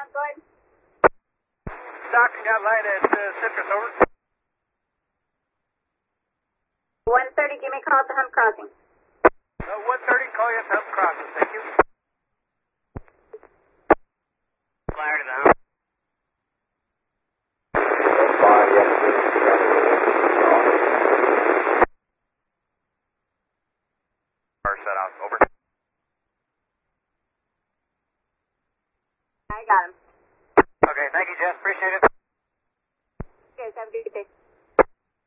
go ahead. Stockton got line at Citrus, over. 130, give me a call at the Hump Crossing. 130, call you at the Hump Crossing, thank you. Flyer to the Hump. Car set out, over. I got him. Okay, thank you, Jeff, appreciate it. You guys have a good day.